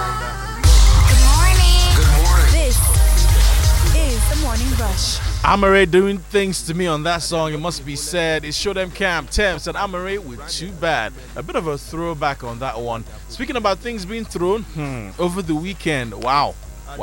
This is the Morning Rush. Amare doing things to me on that song, it must be said. It's Show Them Camp, Thames and Amare with Too Bad. A bit of a throwback on that one. Speaking about things being thrown, over the weekend, wow.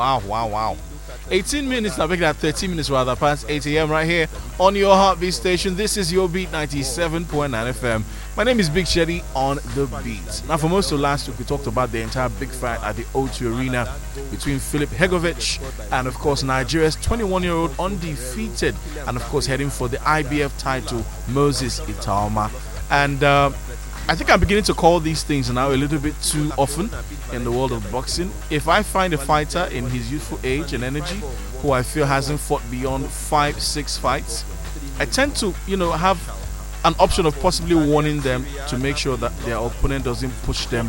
18 minutes, now making that 13 minutes rather, past 8 a.m. right here on your heartbeat station. This is your beat 97.9 FM. My name is Big Shetty on the beat. Now, for most of last week, we talked about the entire big fight at the O2 Arena between Filip Hrgović and, of course, Nigeria's 21-year-old undefeated and, of course, heading for the IBF title, Moses Itaoma. And I think I'm beginning to call these things now a little bit too often in the world of boxing. If I find a fighter in his youthful age and energy who I feel hasn't fought beyond 5-6 fights, I tend to, have an option of possibly warning them to make sure that their opponent doesn't push them,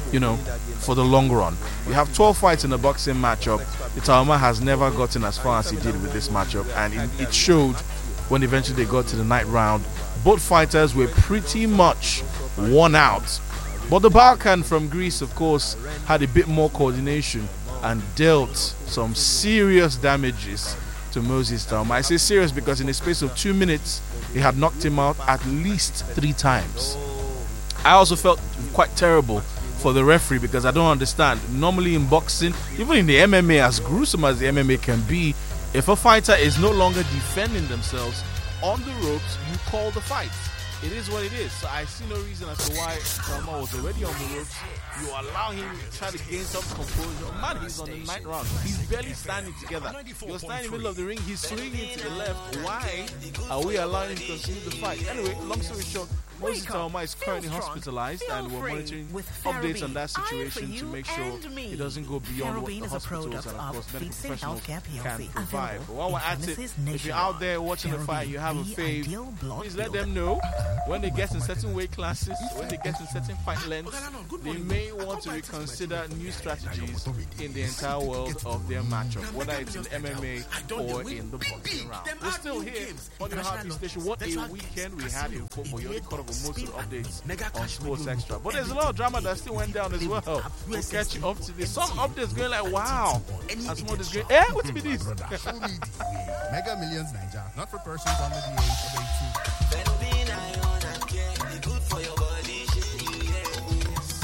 for the long run. We have 12 fights in a boxing matchup. Itaoma has never gotten as far as he did with this matchup, and it showed when eventually they got to the ninth round. Both fighters were pretty much worn out. But the Balkan from Greece, of course, had a bit more coordination and dealt some serious damages to Moses Itaoma. I say serious because in the space of 2 minutes, he had knocked him out at least 3 times. I also felt quite terrible for the referee because I don't understand. Normally in boxing, even in the MMA, as gruesome as the MMA can be, if a fighter is no longer defending themselves on the ropes, you call the fight. It is what it is. So I see no reason as to why Itaoma was already on the ropes. You allow him to try to gain some composure. Man, he's on the ninth round. He's barely standing together. You're standing in the middle of the ring. He's swinging to the left. Why are we allowing him to continue the fight? Anyway, long story short, Moses Itaoma is currently hospitalized, and we're monitoring updates on that situation to make sure it doesn't go beyond what the hospitals and, of course, medical professionals can provide. But while we're at it, if you're out there watching the fight, you have a fave, please let them know when they get in certain weight classes, when they get in certain fight lengths, they may want to reconsider new strategies in the entire world of their matchup, whether it's in MMA or in the boxing round. We're still here on your heartbeat station. What a weekend we had in football. You already caught up with most of the updates on Sports Extra. But there's a lot of drama that still went down as well. We'll catch you up to this. Some updates going like, wow. And some others going, what's with this? Mega Millions Niger, not for persons under the age of 18.